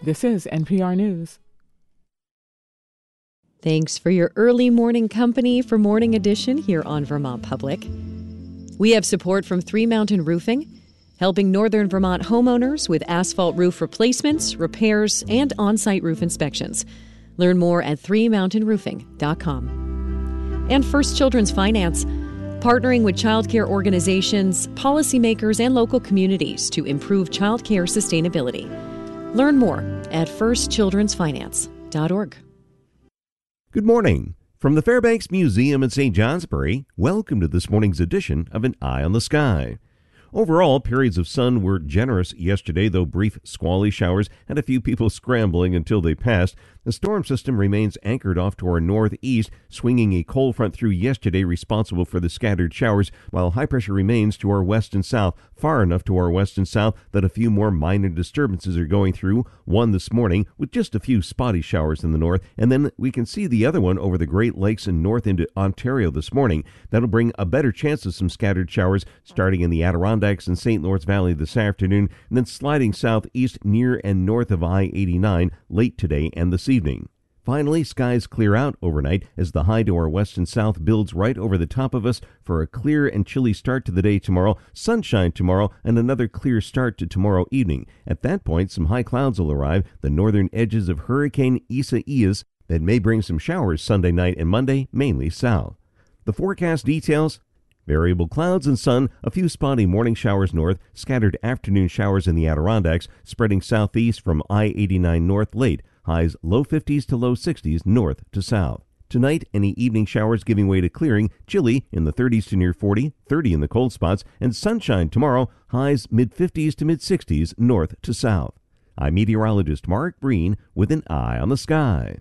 This is NPR News. Thanks for your early morning company for Morning Edition here on Vermont Public. We have support from Three Mountain Roofing, helping northern Vermont homeowners with asphalt roof replacements, repairs, and on-site roof inspections. Learn more at threemountainroofing.com. And First Children's Finance, partnering with childcare organizations, policymakers, and local communities to improve childcare sustainability. Learn more at firstchildrensfinance.org. Good morning. From the Fairbanks Museum in St. Johnsbury, welcome to this morning's edition of An Eye on the Sky. Overall, periods of sun were generous yesterday, though brief squally showers had a few people scrambling until they passed. The storm system remains anchored off to our northeast, swinging a cold front through yesterday responsible for the scattered showers, while high pressure remains to our west and south, far enough to our west and south that a few more minor disturbances are going through, one this morning with just a few spotty showers in the north, and then we can see the other one over the Great Lakes and north into Ontario this morning. That'll bring a better chance of some scattered showers starting in the Adirondacks and St. Lawrence Valley this afternoon, and then sliding southeast near and north of I-89 late today and this evening. Finally, skies clear out overnight as the high to our west and south builds right over the top of us for a clear and chilly start to the day tomorrow, sunshine tomorrow, and another clear start to tomorrow evening. At that point, some high clouds will arrive, the northern edges of Hurricane Isaias, that may bring some showers Sunday night and Monday, mainly south. The forecast details: variable clouds and sun, a few spotty morning showers north, scattered afternoon showers in the Adirondacks, spreading southeast from I-89 north late. Highs low 50s to low 60s north to south. Tonight, any evening showers giving way to clearing, chilly in the 30s to near 40, 30 in the cold spots, and sunshine tomorrow, highs mid-50s to mid-60s north to south. I'm meteorologist Mark Breen with An Eye on the Sky.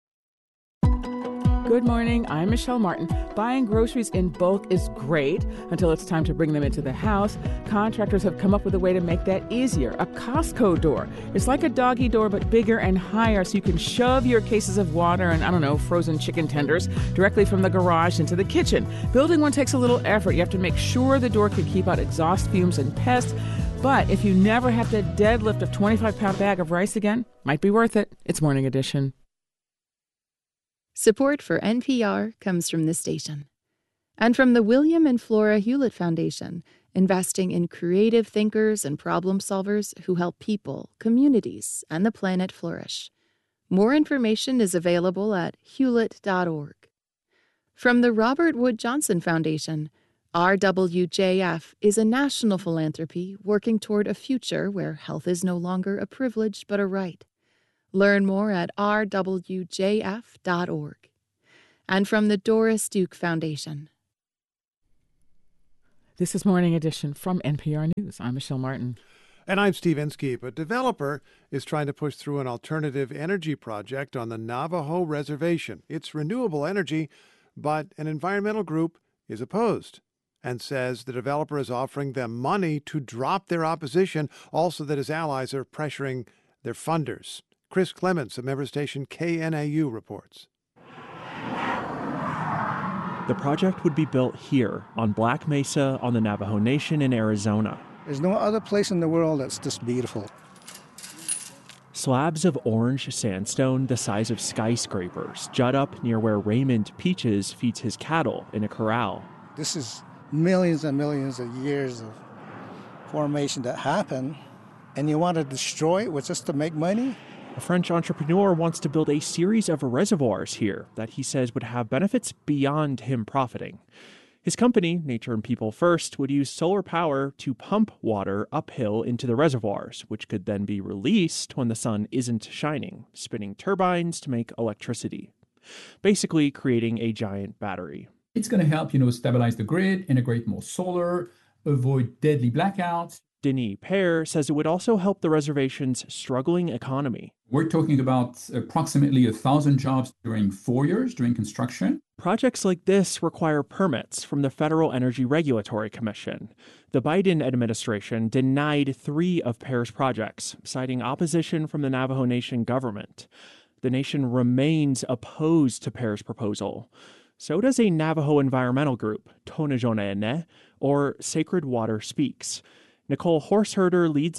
Good morning, I'm Michelle Martin. Buying groceries in bulk is great until it's time to bring them into the house. Contractors have come up with a way to make that easier, a Costco door. It's like a doggy door but bigger and higher, so you can shove your cases of water and, frozen chicken tenders directly from the garage into the kitchen. Building one takes a little effort. You have to make sure the door can keep out exhaust fumes and pests. But if you never have to deadlift a 25-pound bag of rice again, might be worth it. It's Morning Edition. Support for NPR comes from this station and from the William and Flora Hewlett Foundation, investing in creative thinkers and problem solvers who help people, communities, and the planet flourish. More information is available at hewlett.org. From the Robert Wood Johnson Foundation, RWJF is a national philanthropy working toward a future where health is no longer a privilege but a right. Learn more at rwjf.org. And from the Doris Duke Foundation. This is Morning Edition from NPR News. I'm Michelle Martin. And I'm Steve Inskeep. A developer is trying to push through an alternative energy project on the Navajo Reservation. It's renewable energy, but an environmental group is opposed and says the developer is offering them money to drop their opposition, also that his allies are pressuring their funders. Chris Clements of member station KNAU reports. The project would be built here on Black Mesa on the Navajo Nation in Arizona. There's no other place in the world that's this beautiful. Slabs of orange sandstone the size of skyscrapers jut up near where Raymond Peaches feeds his cattle in a corral. This is millions and millions of years of formation that happened, and you want to destroy it just to make money? A French entrepreneur wants to build a series of reservoirs here that he says would have benefits beyond him profiting. His company, Nature and People First, would use solar power to pump water uphill into the reservoirs, which could then be released when the sun isn't shining, spinning turbines to make electricity, basically creating a giant battery. It's going to help, stabilize the grid, integrate more solar, avoid deadly blackouts. Denis Pear says it would also help the reservation's struggling economy. We're talking about approximately 1,000 jobs during 4 years during construction. Projects like this require permits from the Federal Energy Regulatory Commission. The Biden administration denied 3 of Pear's projects, citing opposition from the Navajo Nation government. The nation remains opposed to Pear's proposal. So does a Navajo environmental group, Tonajonene, or Sacred Water Speaks. Nicole Horseherder leads it.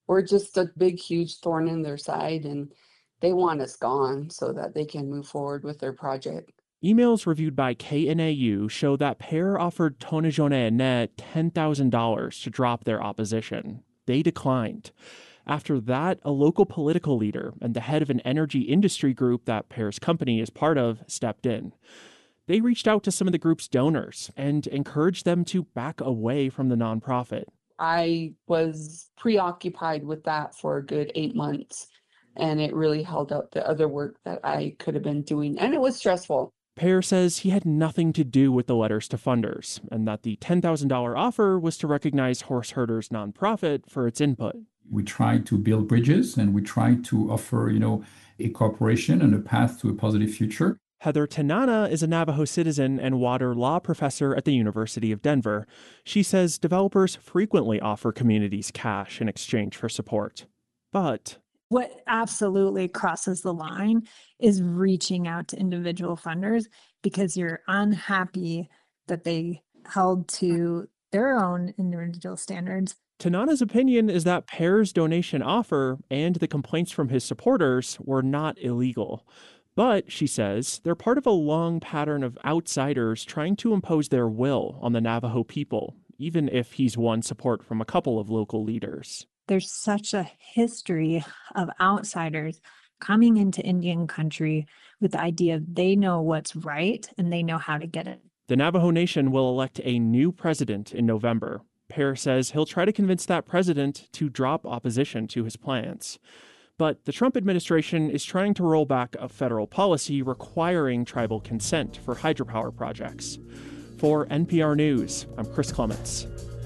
we're just a big, huge thorn in their side, and they want us gone so that they can move forward with their project. Emails reviewed by KNAU show that PEAR offered Tonajona and Net $10,000 to drop their opposition. They declined. After that, a local political leader and the head of an energy industry group that PEAR's company is part of stepped in. They reached out to some of the group's donors and encouraged them to back away from the nonprofit. I was preoccupied with that for a good 8 months, and it really held up the other work that I could have been doing, and it was stressful. PEAR says he had nothing to do with the letters to funders, and that the $10,000 offer was to recognize Horse Herders nonprofit for its input. We try to build bridges, and we try to offer, a cooperation and a path to a positive future. Heather Tanana is a Navajo citizen and water law professor at the University of Denver. She says developers frequently offer communities cash in exchange for support. But what absolutely crosses the line is reaching out to individual funders because you're unhappy that they held to their own individual standards. Tanana's opinion is that PEAR's donation offer and the complaints from his supporters were not illegal. But, she says, they're part of a long pattern of outsiders trying to impose their will on the Navajo people, even if he's won support from a couple of local leaders. There's such a history of outsiders coming into Indian country with the idea they know what's right and they know how to get it. The Navajo Nation will elect a new president in November. PEAR says he'll try to convince that president to drop opposition to his plans. But the Trump administration is trying to roll back a federal policy requiring tribal consent for hydropower projects. For NPR News, I'm Chris Clements.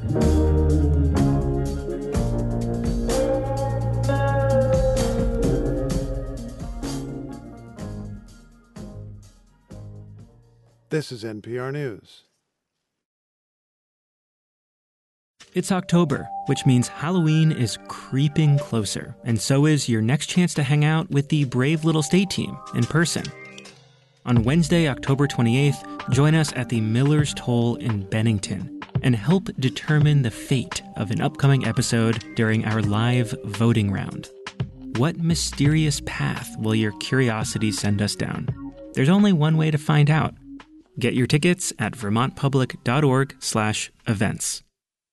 This is NPR News. It's October, which means Halloween is creeping closer, and so is your next chance to hang out with the Brave Little State team in person. On Wednesday, October 28th, join us at the Miller's Toll in Bennington and help determine the fate of an upcoming episode during our live voting round. What mysterious path will your curiosity send us down? There's only one way to find out. Get your tickets at vermontpublic.org/events.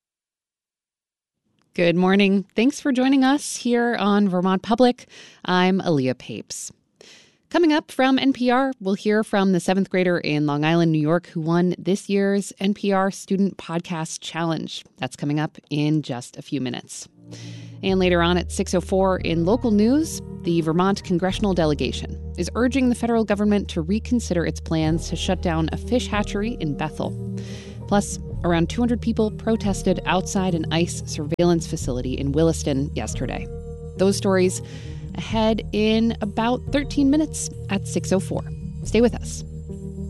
Good morning. Thanks for joining us here on Vermont Public. I'm Aaliyah Papes. Coming up from NPR, we'll hear from the 7th grader in Long Island, New York, who won this year's NPR Student Podcast Challenge. That's coming up in just a few minutes. And later on at 6:04 in local news, the Vermont congressional delegation is urging the federal government to reconsider its plans to shut down a fish hatchery in Bethel. Plus, around 200 people protested outside an ICE surveillance facility in Williston yesterday. Those stories ahead in about 13 minutes at 6:04. Stay with us.